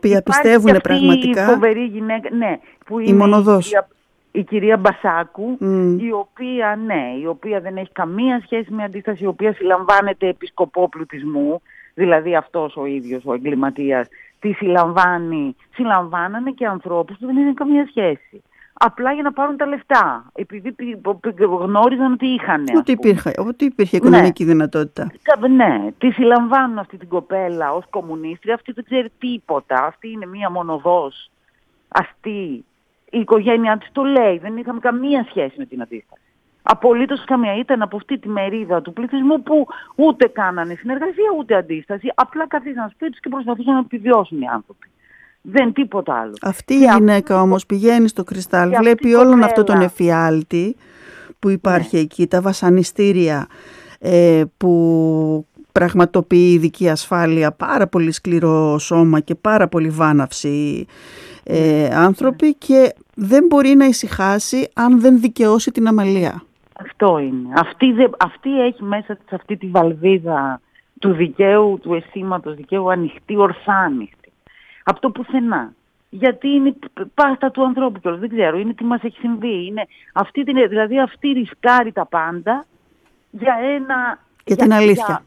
οποία πιστεύουν πραγματικά. Η φοβερή γυναίκα, ναι, που είναι η μονοδός. Η κυρία Μπασάκου, η οποία δεν έχει καμία σχέση με αντίσταση, η οποία συλλαμβάνεται επί σκοπό πλουτισμού, δηλαδή αυτός ο ίδιος ο εγκληματίας τη συλλαμβάνανε και ανθρώπους που δεν είχαν καμία σχέση. Απλά για να πάρουν τα λεφτά, επειδή γνώριζαν ότι είχαν. Ότι υπήρχε οικονομική δυνατότητα. Ναι, τη συλλαμβάνουν αυτή την κοπέλα ως κομμουνίστρια, αυτή δεν ξέρει τίποτα, αυτή είναι μία μονοδός, αστή. Η οικογένειά της το λέει, δεν είχαμε καμία σχέση με την αντίσταση. Απολύτως καμία. Ήταν από αυτή τη μερίδα του πληθυσμού που ούτε κάνανε συνεργασία ούτε αντίσταση, απλά καθίσαν σπίτι τους και προσπαθούσαν να επιβιώσουν οι άνθρωποι. Δεν τίποτα άλλο. Αυτή η γυναίκα όμως πηγαίνει στο Κρυστάλ, βλέπει όλον αυτό τον εφιάλτη που υπάρχει εκεί, τα βασανιστήρια που πραγματοποιεί η ειδική ασφάλεια, πάρα πολύ σκληρό σώμα και πάρα πολύ βάναυση άνθρωποι και δεν μπορεί να ησυχάσει αν δεν δικαιώσει την αμαλία. Αυτό είναι. Αυτή έχει μέσα της αυτή τη βαλβίδα του δικαίου, του αισθήματος δικαίου ανοιχτή, ορθά ανοιχτή. Από το πουθενά. Γιατί είναι πάστα του ανθρώπου κιόλας. Δεν ξέρω, είναι τι μας έχει συμβεί. Είναι δηλαδή αυτή ρισκάρει τα πάντα για την αλήθεια.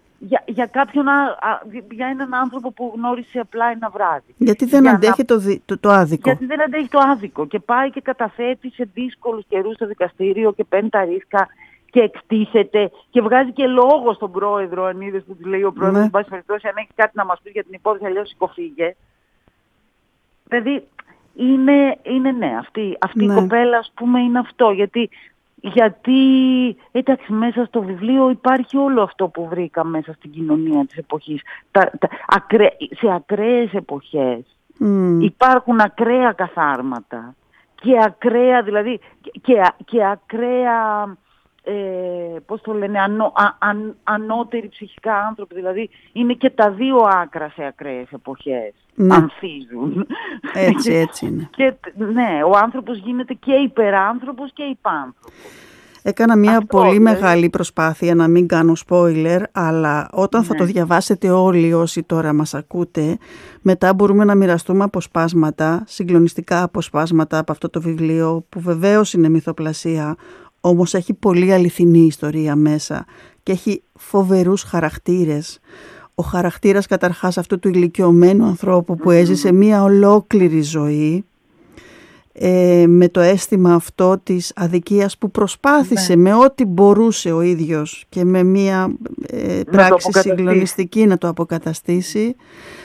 Για έναν άνθρωπο που γνώρισε απλά ένα βράδυ. Γιατί δεν αντέχει το άδικο. Γιατί δεν αντέχει το άδικο και πάει και καταθέτει σε δύσκολους καιρούς στο δικαστήριο και παίρνει τα ρίσκα και εκτίθεται και βγάζει και λόγο στον πρόεδρο, αν είδες που του λέει ο πρόεδρος, εν πάση περιπτώσει, αν έχει κάτι να μας πει για την υπόθεση, αλλιώς σηκωφίγε. Δηλαδή είναι ναι, αυτή η κοπέλα, ας πούμε, είναι αυτό. Γιατί εντάξει, μέσα στο βιβλίο υπάρχει όλο αυτό που βρήκα μέσα στην κοινωνία της εποχής. Σε ακραίες εποχές υπάρχουν ακραία καθάρματα και ακραία, δηλαδή, και ακραία, πώς το λένε, ανώτεροι ψυχικά άνθρωποι. Δηλαδή είναι και τα δύο άκρα σε ακραίες εποχές. Ανθίζουν. Έτσι είναι. Και ναι, ο άνθρωπος γίνεται και υπεράνθρωπος και υπάνθρωπος. Έκανα μια πολύ μεγάλη προσπάθεια να μην κάνω spoiler, αλλά όταν θα το διαβάσετε όλοι όσοι τώρα μας ακούτε, μετά μπορούμε να μοιραστούμε αποσπάσματα, συγκλονιστικά αποσπάσματα από αυτό το βιβλίο, που βεβαίως είναι μυθοπλασία, όμως έχει πολύ αληθινή ιστορία μέσα και έχει φοβερούς χαρακτήρες. Ο χαρακτήρας καταρχάς αυτού του ηλικιωμένου ανθρώπου που έζησε μία ολόκληρη ζωή με το αίσθημα αυτό της αδικίας που προσπάθησε με ό,τι μπορούσε ο ίδιος και με μία πράξη συγκλονιστική να το αποκαταστήσει.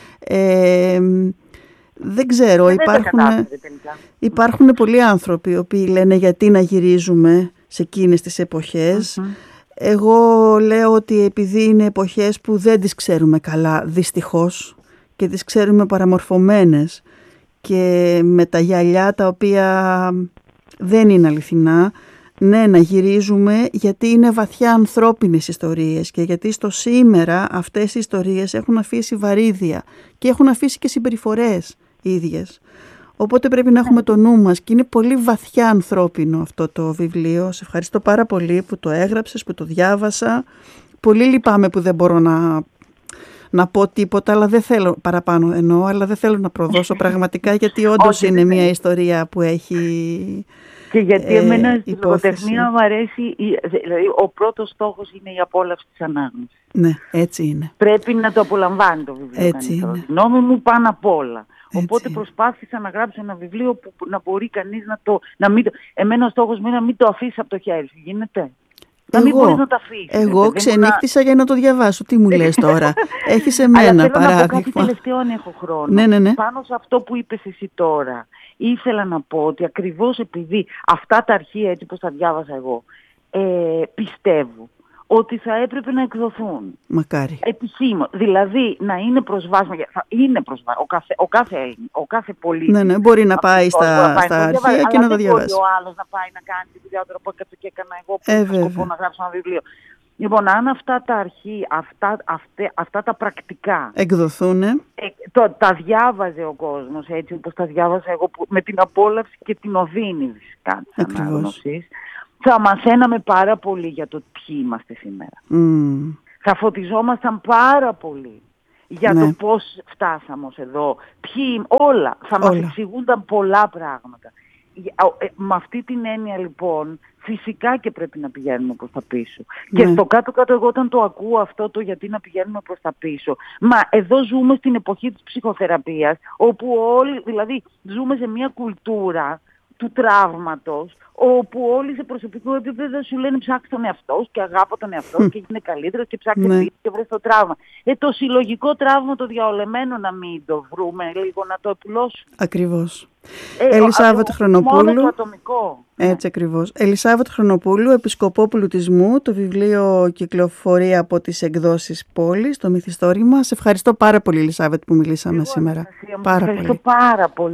Δεν ξέρω, υπάρχουν πολλοί άνθρωποι οι οποίοι λένε γιατί να γυρίζουμε σε εκείνες τις εποχές. Εγώ λέω ότι επειδή είναι εποχές που δεν τις ξέρουμε καλά, δυστυχώς, και τις ξέρουμε παραμορφωμένες και με τα γυαλιά τα οποία δεν είναι αληθινά, ναι, να γυρίζουμε, γιατί είναι βαθιά ανθρώπινες ιστορίες και γιατί στο σήμερα αυτές οι ιστορίες έχουν αφήσει βαρύδια και έχουν αφήσει και συμπεριφορές ίδιες. Οπότε πρέπει να έχουμε το νου μας και είναι πολύ βαθιά ανθρώπινο αυτό το βιβλίο. Σε ευχαριστώ πάρα πολύ που το έγραψες, που το διάβασα. Πολύ λυπάμαι που δεν μπορώ να πω τίποτα, αλλά δεν θέλω παραπάνω αλλά δεν θέλω να προδώσω πραγματικά, γιατί όντως είναι μια ιστορία που έχει και γιατί εμένα στη λογοτεχνία μου αρέσει, δηλαδή ο πρώτος στόχος είναι η απόλαυση της ανάγνωσης. Ναι, έτσι είναι. Πρέπει να το απολαμβάνει το βιβλίο. Έτσι είναι. Γνώμη μου πάνω απ' όλα. Οπότε προσπάθησα να γράψω ένα βιβλίο που να μπορεί κανείς εμένα ο στόχος μου είναι να μην το αφήσει από το χέρι σου. Γίνεται. Να μην μπορείς να το αφήσεις. Εγώ ξενύχτησα για να το διαβάσω. Τι μου λες τώρα? Έχεις εμένα παράδειγμα. Αλλά θέλω να πω κάτι τελευταίο αν έχω χρόνο. Ναι. Πάνω σε αυτό που είπες εσύ τώρα. Ήθελα να πω ότι ακριβώς επειδή αυτά τα αρχεία, έτσι πως τα διάβασα εγώ, πιστεύω ότι θα έπρεπε να εκδοθούν. Μακάρι. Επισήμως. Δηλαδή να είναι προσβάσιμα. Είναι προσβάσιμο. Ο κάθε πολίτης. Ναι, μπορεί να πάει στα αρχεία και να το διαβάσει. Δεν μπορεί ο άλλος να πάει να κάνει τη δουλειά του που έκανα εγώ που είχα σκοπό να γράψω ένα βιβλίο. Λοιπόν, αν αυτά τα αρχεία, αυτά τα πρακτικά εκδοθούν, τα διάβαζε ο κόσμος έτσι όπως τα διάβασα εγώ, με την απόλαυση και την οδύνη φυσικά της ανάγνωσης, θα μαθαίναμε πάρα πολύ για το ποιοι είμαστε σήμερα. Θα φωτιζόμασταν πάρα πολύ για το πώς φτάσαμε ως εδώ, όλα. Θα μας εξηγούνταν πολλά πράγματα. Με αυτή την έννοια λοιπόν, φυσικά και πρέπει να πηγαίνουμε προς τα πίσω. Και στο κάτω-κάτω εγώ όταν το ακούω αυτό το γιατί να πηγαίνουμε προς τα πίσω. Μα εδώ ζούμε στην εποχή της ψυχοθεραπείας, όπου όλοι, δηλαδή ζούμε σε μια κουλτούρα του τραύματος, όπου όλοι σε προσωπικό επίπεδο σου λένε ψάξε τον εαυτό σου και αγάπα τον εαυτό σου και γίνε καλύτερος και ψάξε και βρες το τραύμα. Το συλλογικό τραύμα το διαολεμένο να μην το βρούμε λίγο, να το επουλώσουμε. Ακριβώς. Ελισάβετ Χρονοπούλου. Μόνο το ατομικό. Έτσι ακριβώς. Ελισάβετ Χρονοπούλου, Επισκοπόπουλου της Μου, το βιβλίο κυκλοφορεί από τις εκδόσεις Πόλης, το Μυθιστόρημα. Σε ευχαριστώ πάρα πολύ, Ελισάβετ, που μιλήσαμε σήμερα. Ευχαριστώ πάρα πολύ.